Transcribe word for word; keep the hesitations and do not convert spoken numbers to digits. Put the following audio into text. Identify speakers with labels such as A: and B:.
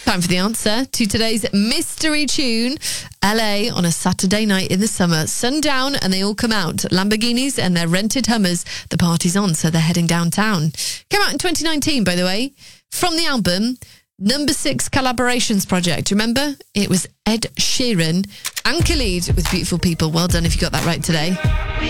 A: Time for the answer to today's mystery tune. L A on a Saturday night in the summer. Sundown and they all come out. Lamborghinis and their rented Hummers. The party's on, so they're heading downtown. Came out in twenty nineteen, by the way. From the album Number Six Collaborations Project. Remember? It was Ed Sheeran and Khalid with Beautiful People. Well done if you got that right today.